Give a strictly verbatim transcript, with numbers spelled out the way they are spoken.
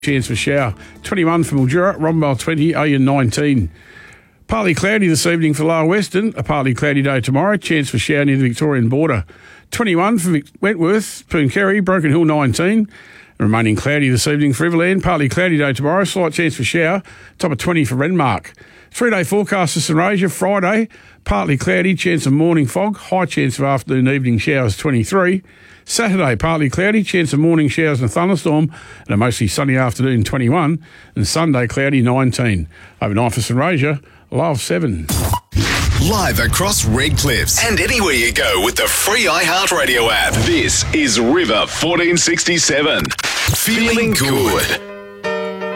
Chance for shower. twenty-one for Mildura, Rombell twenty, Ayan nineteen. Partly cloudy this evening for Lower Western. A partly cloudy day tomorrow. Chance for shower near the Victorian border. twenty-one for Wentworth, Pooncarie, Broken Hill nineteen. Remaining cloudy this evening for Everland. Partly cloudy day tomorrow. Slight chance for shower. Top of twenty for Renmark. Three-day forecast for St Rasia. Friday, partly cloudy. Chance of morning fog. High chance of afternoon evening showers twenty-three. Saturday, partly cloudy, chance of morning showers and a thunderstorm, and a mostly sunny afternoon, twenty-one. And Sunday, cloudy, nineteen. Overnight for St Rasia, low of seven. Live across Red Cliffs and anywhere you go with the free iHeartRadio app. This is River fourteen sixty-seven. Feeling good.